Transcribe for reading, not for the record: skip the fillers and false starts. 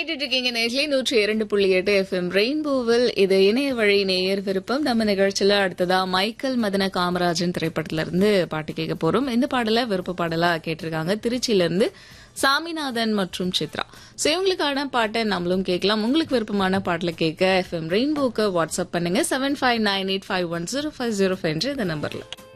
கேட்டுட்டு இருக்கீங்க நேர்லயே 102.8 எஃப்எம் ரெயின்போவில் இது இணைய வழி நேயர் விருப்பம். நம்ம நிகழ்ச்சியில அடுத்ததா மைக்கேல் மதன காமராஜன் திரைப்படத்துல இருந்து பாட்டு கேட்க போறோம். இந்த பாடல விருப்ப பாடலா கேட்டிருக்காங்க திருச்சியில இருந்து சாமிநாதன் மற்றும் சித்ரா. இவங்களுக்கான பாட்டை நம்மளும் கேட்கலாம். உங்களுக்கு விருப்பமான பாட்டுல கேட்க எஃப்எம் ரெயின்போக்கு வாட்ஸ்அப் பண்ணுங்க 7598510505 இந்த நம்பர்ல.